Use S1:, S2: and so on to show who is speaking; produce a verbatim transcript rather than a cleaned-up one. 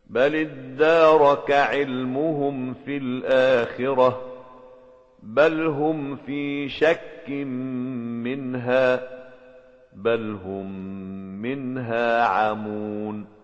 S1: بل ادارك علمهم في الآخرة بل هم في شك منها بل هم منها عمون